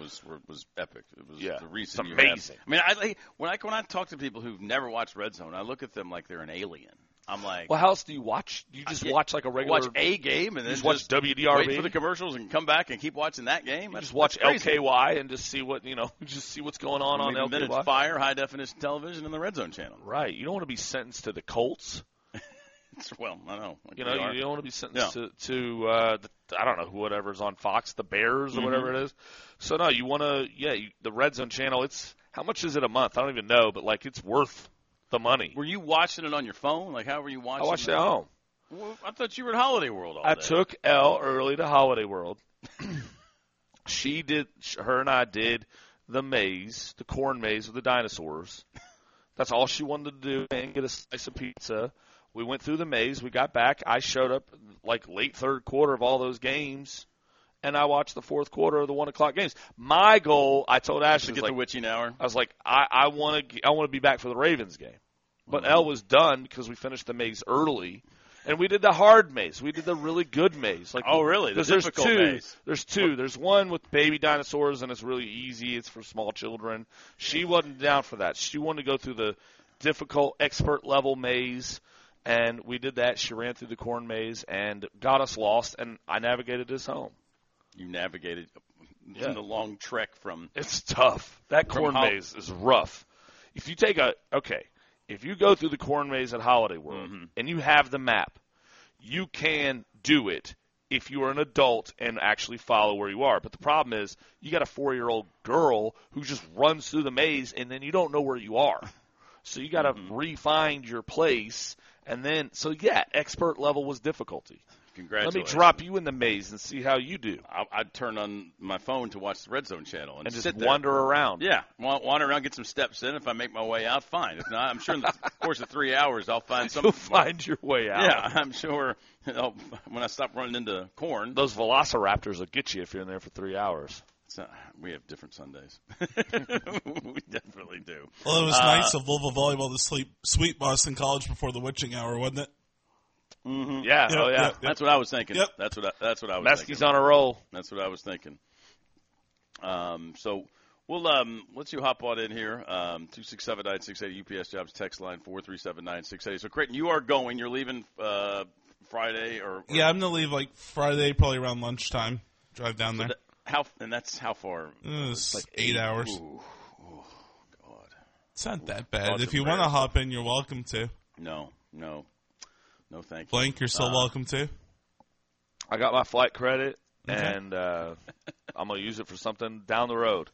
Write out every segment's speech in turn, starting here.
was epic. It was the reason. It's amazing. When I talk to people who've never watched Red Zone, I look at them like they're an alien. I'm like, well, how else do you watch? You just watch like a regular. Watch a game and then just watch WDRB. Wait for the commercials and come back and keep watching that game. Just watch LKY and just see what's going on LKY. Then it's Fire, high definition television, and the Red Zone channel. Right. You don't want to be sentenced to the Colts. Well, I know. You don't want to be sentenced to I don't know, whatever's on Fox, the Bears or whatever it is. So no, you want to the Red Zone channel. It's how much is it a month? I don't even know, but like it's worth the money. Were you watching it on your phone? Like how were you watching? I watched it at home. Well, I thought you were at Holiday World all day. I took Elle early to Holiday World. Her and I did the maze, the corn maze with the dinosaurs. That's all she wanted to do, and get a slice of pizza. We went through the maze. We got back. I showed up like late third quarter of all those games, and I watched the fourth quarter of the 1 o'clock games. My goal, I told Ashley, to get the witching hour. I was like, I want to be back for the Ravens game, but Elle was done because we finished the maze early, and we did the hard maze. We did the really good maze. Like, oh, really? The difficult maze. There's two. There's one with baby dinosaurs, and it's really easy. It's for small children. She wasn't down for that. She wanted to go through the difficult expert level maze. And we did that. She ran through the corn maze and got us lost, and I navigated us home. You navigated in the long trek from. It's tough. That corn maze is rough. If you if you go through the corn maze at Holiday World and you have the map, you can do it if you are an adult and actually follow where you are. But the problem is you got a 4-year-old girl who just runs through the maze, and then you don't know where you are. So you got to re-find your place. And then, expert level was difficulty. Congratulations. Let me drop you in the maze and see how you do. I'd turn on my phone to watch the Red Zone channel and just wander around. Yeah, wander around, get some steps in. If I make my way out, fine. If not, I'm sure in the course of 3 hours I'll find something. You'll find your way out. Yeah, I'm sure when I stop running into corn. Those velociraptors will get you if you're in there for 3 hours. We have different Sundays. We definitely do. Well, it was nice of Louisville volleyball to sweep Boston College before the witching hour, wasn't it? Mm-hmm. Yeah, Yep. That's what I was thinking. Yep. That's what I was thinking. Mesky's on a roll. That's what I was thinking. So we'll let you hop on in here. 267-968 UPS Jobs text line 437-968. So Creighton, you are going. You're leaving Friday or yeah, I'm gonna leave like Friday, probably around lunchtime. Drive down there. That's how far? It's like 8 hours. Ooh, God. It's not that bad. If you want to hop in, you're welcome to. No, thank you. Blank, you're still welcome to. I got my flight credit, and I'm going to use it for something down the road.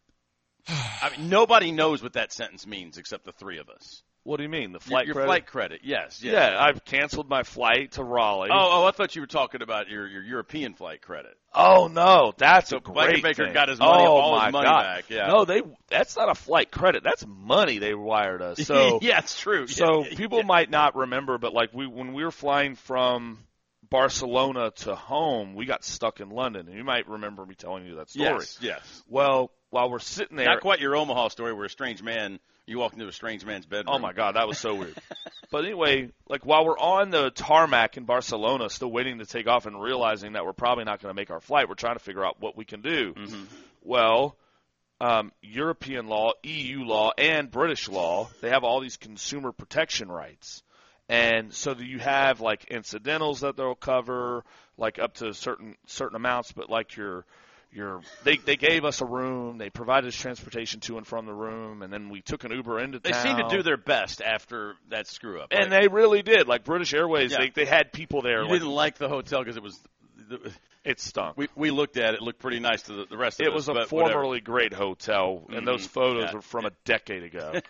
I mean, nobody knows what that sentence means except the three of us. What do you mean? The flight your credit? Flight credit, yes. Yeah, I've canceled my flight to Raleigh. Oh, I thought you were talking about your European flight credit. Oh, no, that's a great Baker thing. got his money, all his money God. back. Yeah. No, that's not a flight credit. That's money they wired us. So yeah, it's true. So people might not remember, but like when we were flying from Barcelona to home, we got stuck in London, and you might remember me telling you that story. Yes. Well, while we're sitting there, not quite your Omaha story where you walk into a strange man's bedroom. Oh my God, that was so weird. But anyway, like while we're on the tarmac in Barcelona, still waiting to take off and realizing that we're probably not going to make our flight, we're trying to figure out what we can do. Mm-hmm. Well, European law, EU law, and British law, they have all these consumer protection rights. And so you have like incidentals that they'll cover, like up to certain amounts, but like they gave us a room, they provided us transportation to and from the room, and then we took an Uber into town. They seem to do their best after that screw up. And they really did. Like British Airways, they had people there. You didn't like the hotel because it was it stunk. We looked at it. It looked pretty nice to the rest of us. It was a formerly great hotel, and those photos were from a decade ago.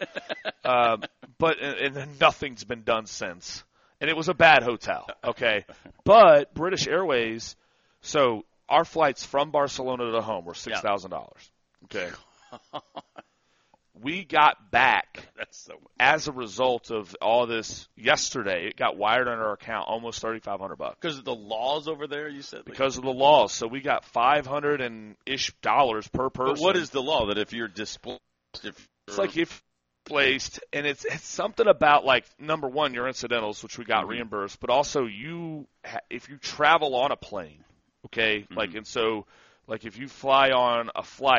But nothing's been done since. And it was a bad hotel, okay? But British Airways, so our flights from Barcelona to home were $6,000, okay? We got back as a result of all this yesterday. It got wired on our account almost $3,500. Because of the laws over there, you said? Because of the laws. So we got $500-ish per person. But what is the law? That if you're displaced? It's like if placed, and it's something about like number one, your incidentals, which we got reimbursed, but also if you travel on a plane, okay, like and so like if you fly on a flight